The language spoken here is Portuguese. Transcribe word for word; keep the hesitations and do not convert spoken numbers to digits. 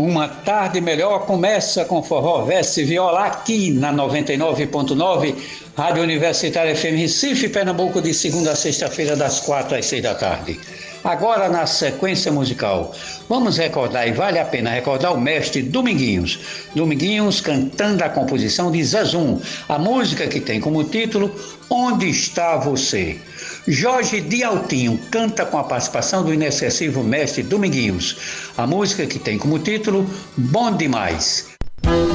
Uma tarde melhor começa com forró, verso e viola aqui na noventa e nove ponto nove, Rádio Universitária F M Recife, Pernambuco, de segunda a sexta-feira, das quatro às seis da tarde. Agora, na sequência musical, vamos recordar, e vale a pena recordar, o mestre Dominguinhos. Dominguinhos cantando a composição de Zezum, a música que tem como título Onde Está Você? Jorge de Altinho canta com a participação do inexcessivo mestre Dominguinhos, a música que tem como título Bom Demais.